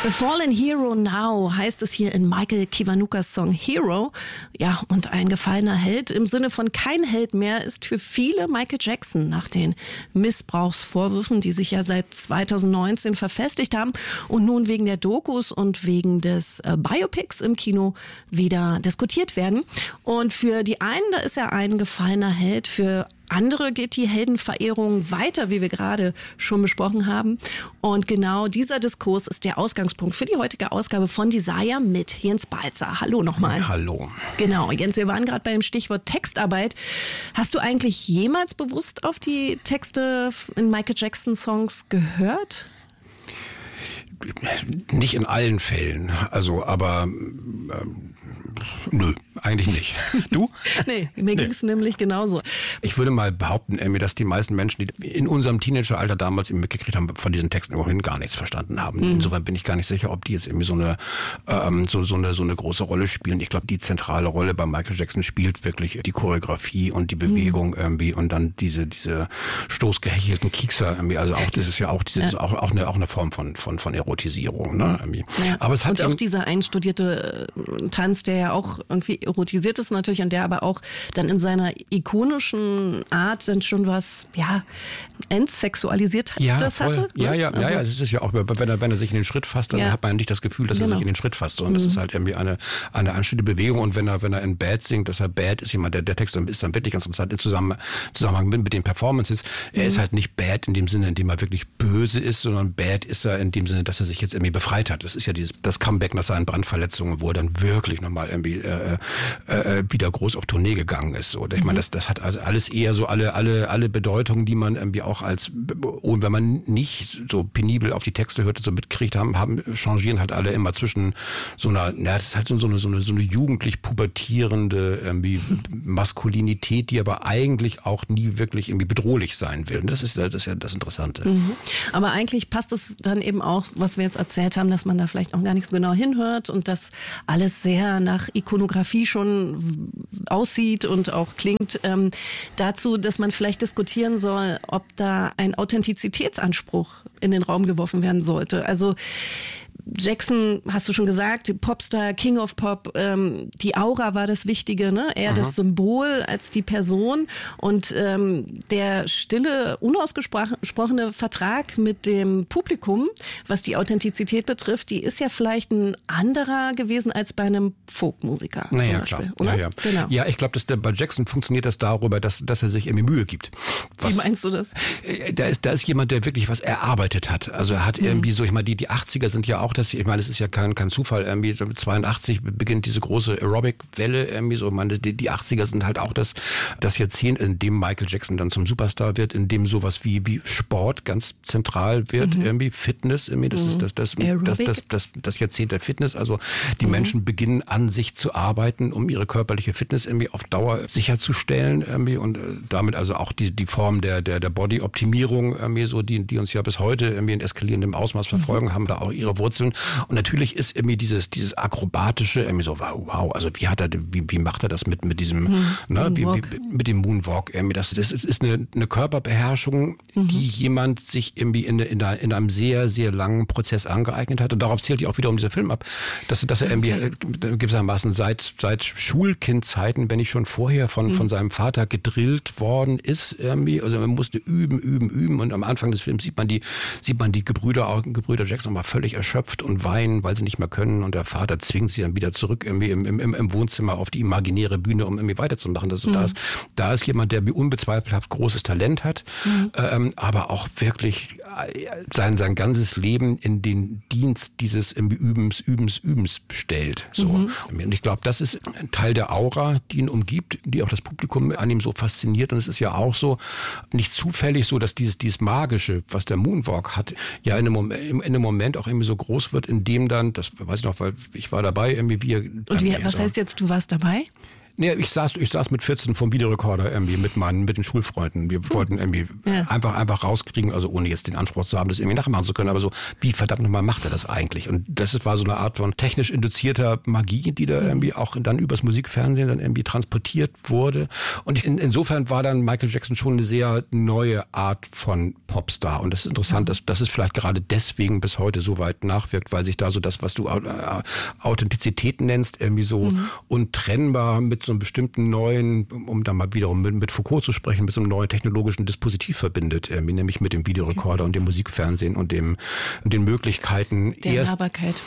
A Fallen Hero Now heißt es hier in Michael Kiwanukas Song Hero. Ja, und ein gefallener Held im Sinne von kein Held mehr ist für viele Michael Jackson nach den Missbrauchsvorwürfen, die sich ja seit 2019 verfestigt haben und nun wegen der Dokus und wegen des Biopics im Kino wieder diskutiert werden. Und für die einen, da ist er ein gefallener Held, für andere geht die Heldenverehrung weiter, wie wir gerade schon besprochen haben. Und genau dieser Diskurs ist der Ausgangspunkt für die heutige Ausgabe von Desire mit Jens Balzer. Hallo nochmal. Hallo. Genau, Jens, wir waren gerade beim Stichwort Textarbeit. Hast du eigentlich jemals bewusst auf die Texte in Michael Jackson Songs gehört? Nicht in allen Fällen, aber nö, eigentlich nicht. Du? Nee, mir ging es nämlich genauso. Ich würde mal behaupten, dass die meisten Menschen, die in unserem Teenageralter damals eben mitgekriegt haben, von diesen Texten überhaupt gar nichts verstanden haben. Insofern bin ich gar nicht sicher, ob die jetzt irgendwie so eine große Rolle spielen. Ich glaube, die zentrale Rolle bei Michael Jackson spielt wirklich die Choreografie und die Bewegung irgendwie und dann diese stoßgehechelten Kiekser irgendwie. Also auch das ist ja auch auch eine Form von Erotisierung, ne? Ja. Aber es hat und auch dieser einstudierte Tanz, der ja auch irgendwie erotisiert ist natürlich und der aber auch dann in seiner ikonischen Art dann schon was, entsexualisiert das voll. hatte. Ne? Ja, es ist ja auch, wenn er sich in den Schritt fasst, dann hat man nicht das Gefühl, dass er sich in den Schritt fasst, sondern das ist halt irgendwie eine anständige Bewegung und wenn er in Bad singt, dass er Bad ist jemand, der Text ist dann wirklich ganz interessant im Zusammenhang mit den Performances. Er ist halt nicht bad in dem Sinne, in dem er wirklich böse ist, sondern bad ist er in dem Sinne, dass er sich jetzt irgendwie befreit hat. Das ist ja das Comeback nach seinen Brandverletzungen, wo er dann wirklich nochmal irgendwie wieder groß auf Tournee gegangen ist. So, ich meine, das hat also alles eher so alle Bedeutungen, die man irgendwie auch und wenn man nicht so penibel auf die Texte hört, so mitkriegt changieren halt alle immer zwischen so einer, das ist halt so eine jugendlich pubertierende irgendwie Maskulinität, die aber eigentlich auch nie wirklich irgendwie bedrohlich sein will. Und das ist ja das Interessante. Aber eigentlich passt es dann eben auch, was wir jetzt erzählt haben, dass man da vielleicht auch gar nicht so genau hinhört und dass alles sehr nach Ikonografie schon aussieht und auch klingt, dazu, dass man vielleicht diskutieren soll, ob da ein Authentizitätsanspruch in den Raum geworfen werden sollte. Also Jackson, hast du schon gesagt, Popstar, King of Pop, die Aura war das Wichtige, ne? Er das Symbol als die Person und der stille, unausgesprochene Vertrag mit dem Publikum, was die Authentizität betrifft, die ist ja vielleicht ein anderer gewesen als bei einem Folkmusiker zum Beispiel, klar. oder? Ja. Genau. Ja, ich glaube, bei Jackson funktioniert das darüber, dass er sich irgendwie Mühe gibt. Wie meinst du das? Da ist jemand, der wirklich was erarbeitet hat. Also er hat irgendwie so, ich meine, die 80er sind ja auch ich meine, es ist ja kein Zufall, irgendwie 82 beginnt diese große Aerobic-Welle, irgendwie so, ich meine, die 80er sind halt auch das Jahrzehnt, in dem Michael Jackson dann zum Superstar wird, in dem sowas wie Sport ganz zentral wird, irgendwie Fitness, irgendwie, das ist das Jahrzehnt der Fitness, also die Menschen beginnen an sich zu arbeiten, um ihre körperliche Fitness irgendwie auf Dauer sicherzustellen, irgendwie und damit also auch die Form der Body-Optimierung, irgendwie so, die uns ja bis heute irgendwie in eskalierendem Ausmaß verfolgen, haben da auch ihre Wurzeln. Und natürlich ist irgendwie dieses Akrobatische irgendwie so, wow, also wie macht er das mit diesem, mit dem Moonwalk irgendwie, das ist eine Körperbeherrschung, die jemand sich irgendwie in einem sehr, sehr langen Prozess angeeignet hat. Und darauf zählt ja auch wiederum dieser Film ab, dass er irgendwie gewissermaßen seit Schulkindzeiten, wenn nicht schon vorher von seinem Vater gedrillt worden ist irgendwie, also man musste üben und am Anfang des Films sieht man die Gebrüder Jackson mal völlig erschöpft und weinen, weil sie nicht mehr können und der Vater zwingt sie dann wieder zurück irgendwie im Wohnzimmer auf die imaginäre Bühne, um irgendwie weiterzumachen. Also da ist jemand, der unbezweifelhaft großes Talent hat, aber auch wirklich sein ganzes Leben in den Dienst dieses Übens stellt. So. Und ich glaube, das ist ein Teil der Aura, die ihn umgibt, die auch das Publikum an ihm so fasziniert. Und es ist ja auch so, nicht zufällig so, dass dieses Magische, was der Moonwalk hat, ja in einem Moment auch irgendwie so groß wird, in dem dann, das weiß ich noch, weil ich war dabei, irgendwie was heißt jetzt, du warst dabei? Nee, ich saß mit 14 vom Videorekorder irgendwie mit den Schulfreunden. Wir wollten irgendwie einfach rauskriegen, also ohne jetzt den Anspruch zu haben, das irgendwie nachmachen zu können, aber so, wie verdammt nochmal macht er das eigentlich? Und das war so eine Art von technisch induzierter Magie, die da irgendwie auch dann übers Musikfernsehen dann irgendwie transportiert wurde. Und insofern war dann Michael Jackson schon eine sehr neue Art von Popstar. Und das ist interessant, dass es vielleicht gerade deswegen bis heute so weit nachwirkt, weil sich da so das, was du Authentizität nennst, irgendwie so untrennbar mit so einem bestimmten neuen, um da mal wiederum mit Foucault zu sprechen, mit so einem neuen technologischen Dispositiv verbindet, nämlich mit dem Videorekorder und dem Musikfernsehen und den Möglichkeiten der Nahbarkeit.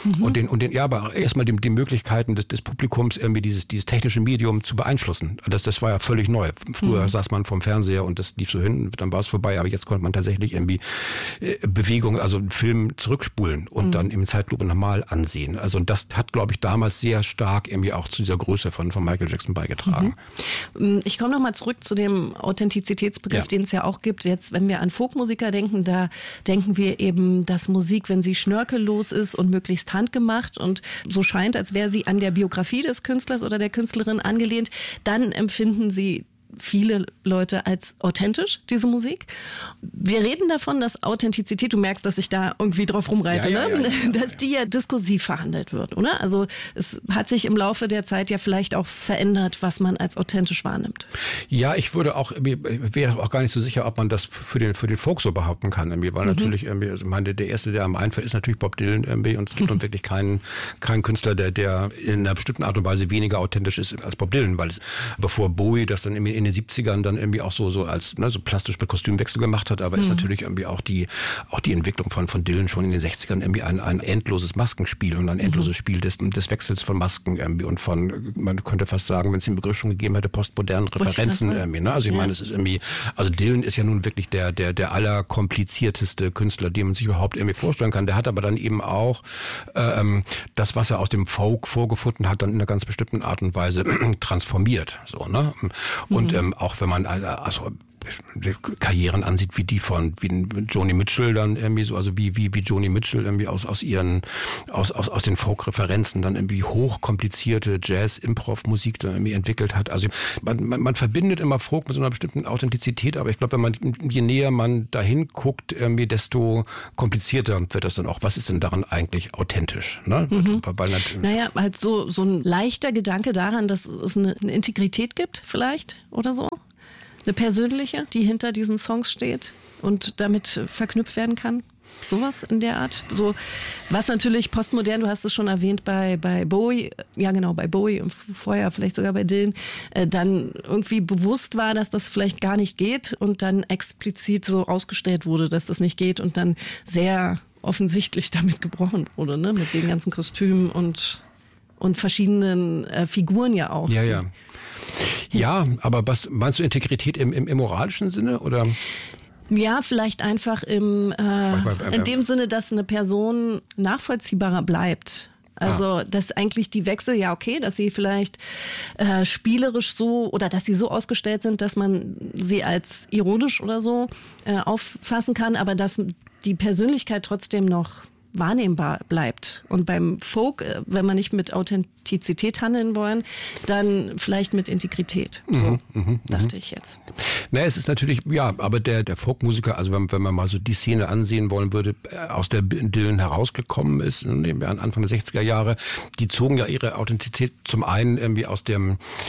Aber erstmal die Möglichkeiten des Publikums irgendwie dieses technische Medium zu beeinflussen. Das war ja völlig neu. Früher saß man vorm Fernseher und das lief so hin, dann war es vorbei, aber jetzt konnte man tatsächlich irgendwie Bewegung, also einen Film zurückspulen und dann im Zeitlupe nochmal ansehen. Also das hat, glaube ich, damals sehr stark irgendwie auch zu dieser Größe von Michael Jackson beigetragen. Ich komme nochmal zurück zu dem Authentizitätsbegriff, den es ja auch gibt. Jetzt, wenn wir an Folkmusiker denken, da denken wir eben, dass Musik, wenn sie schnörkellos ist und möglichst handgemacht und so scheint, als wäre sie an der Biografie des Künstlers oder der Künstlerin angelehnt, dann empfinden sie viele Leute als authentisch, diese Musik. Wir reden davon, dass Authentizität, du merkst, dass ich da irgendwie drauf rumreite, dass die ja diskursiv verhandelt wird, oder? Also es hat sich im Laufe der Zeit ja vielleicht auch verändert, was man als authentisch wahrnimmt. Ja, ich wäre auch gar nicht so sicher, ob man das für den Folk so behaupten kann, weil natürlich also der erste, der am Einfall ist, natürlich Bob Dylan und es gibt dann wirklich keinen Künstler, der in einer bestimmten Art und Weise weniger authentisch ist als Bob Dylan, weil es bevor Bowie das dann in den 70ern dann irgendwie auch so als so plastisch mit Kostümwechsel gemacht hat, aber ist natürlich irgendwie auch die Entwicklung von Dylan schon in den 60ern irgendwie ein endloses Maskenspiel und ein endloses Spiel des Wechsels von Masken irgendwie und von, man könnte fast sagen, wenn es den Begriff schon gegeben hätte, postmodernen Referenzen irgendwie, ne? Also ich meine, es ist irgendwie, also Dylan ist ja nun wirklich der allerkomplizierteste Künstler, den man sich überhaupt irgendwie vorstellen kann. Der hat aber dann eben auch das, was er aus dem Folk vorgefunden hat, dann in einer ganz bestimmten Art und Weise transformiert, so, ne? Und auch wenn man also Karrieren ansieht wie die von Joni Mitchell dann irgendwie so, also wie Joni Mitchell irgendwie aus den Folk-Referenzen dann irgendwie hochkomplizierte Jazz-Improv-Musik dann irgendwie entwickelt hat. Also man verbindet immer Folk mit so einer bestimmten Authentizität, aber ich glaube, je näher man dahin guckt, irgendwie, desto komplizierter wird das dann auch. Was ist denn daran eigentlich authentisch? Ne? Naja, halt so ein leichter Gedanke daran, dass es eine Integrität gibt vielleicht oder so. Eine persönliche, die hinter diesen Songs steht und damit verknüpft werden kann. Sowas in der Art. So, was natürlich postmodern, du hast es schon erwähnt, bei Bowie, ja genau, bei Bowie und vorher vielleicht sogar bei Dylan, dann irgendwie bewusst war, dass das vielleicht gar nicht geht und dann explizit so ausgestellt wurde, dass das nicht geht und dann sehr offensichtlich damit gebrochen wurde, ne? Mit den ganzen Kostümen und verschiedenen Figuren ja auch. Ja. Ja, aber was meinst du, Integrität im moralischen Sinne oder? Ja, vielleicht einfach in dem Sinne, dass eine Person nachvollziehbarer bleibt. Also, dass eigentlich die Wechsel, ja okay, dass sie vielleicht spielerisch so oder dass sie so ausgestellt sind, dass man sie als ironisch oder so auffassen kann, aber dass die Persönlichkeit trotzdem noch wahrnehmbar bleibt. Und beim Folk, wenn wir nicht mit Authentizität handeln wollen, dann vielleicht mit Integrität. So dachte ich jetzt. Naja, es ist natürlich, ja, aber der Folkmusiker, also wenn man mal so die Szene ansehen wollen würde, aus der Dylan herausgekommen ist, Anfang der 60er Jahre, die zogen ja ihre Authentizität zum einen irgendwie aus der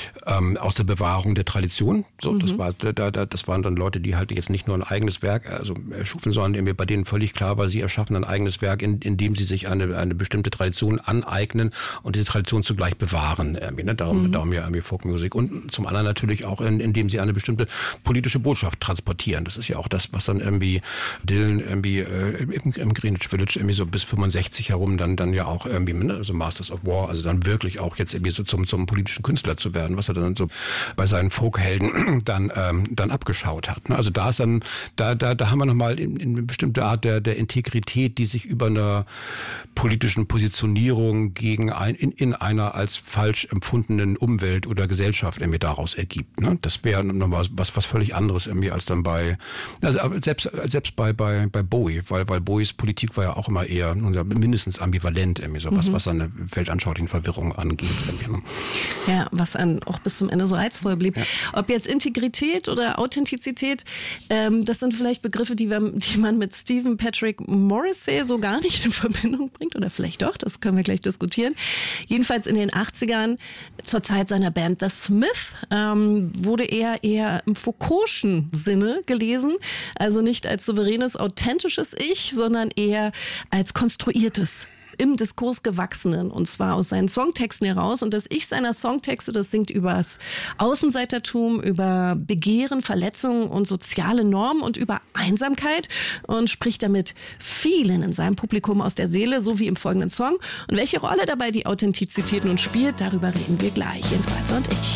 Bewahrung der Tradition. So, das waren dann Leute, die halt jetzt nicht nur ein eigenes Werk erschufen, sondern irgendwie bei denen völlig klar war, sie erschaffen ein eigenes Werk, in dem sie sich eine bestimmte Tradition aneignen und diese Tradition zugleich bewahren. Darum ja irgendwie Folkmusik. Und zum anderen natürlich auch, indem sie eine bestimmte politische Botschaft transportieren. Das ist ja auch das, was dann irgendwie Dylan irgendwie im Greenwich Village irgendwie so bis 65 herum dann ja auch irgendwie, also Masters of War, also dann wirklich auch jetzt irgendwie so zum politischen Künstler zu werden, was er dann so bei seinen Folkhelden dann abgeschaut hat. Also da ist dann, da haben wir nochmal eine bestimmte Art der Integrität, die sich über eine seiner politischen Positionierung gegen in einer als falsch empfundenen Umwelt oder Gesellschaft irgendwie daraus ergibt. Ne? Das wäre nochmal was völlig anderes irgendwie als dann selbst bei Bowie, weil Bowies Politik war ja auch immer eher mindestens ambivalent irgendwie so was seine weltanschaulichen Verwirrung angeht. Ja, was auch bis zum Ende so reizvoll blieb. Ja. Ob jetzt Integrität oder Authentizität, das sind vielleicht Begriffe, die man mit Stephen Patrick Morrissey so gar nicht in Verbindung bringt oder vielleicht doch, das können wir gleich diskutieren. Jedenfalls in den 80ern, zur Zeit seiner Band The Smith, wurde er eher im Foucault'schen Sinne gelesen, also nicht als souveränes, authentisches Ich, sondern eher als konstruiertes, im Diskurs gewachsenen, und zwar aus seinen Songtexten heraus. Und das Ich seiner Songtexte, das singt übers Außenseitertum, über Begehren, Verletzungen und soziale Normen und über Einsamkeit und spricht damit vielen in seinem Publikum aus der Seele, so wie im folgenden Song. Und welche Rolle dabei die Authentizität nun spielt, darüber reden wir gleich. Jens Balzer und ich.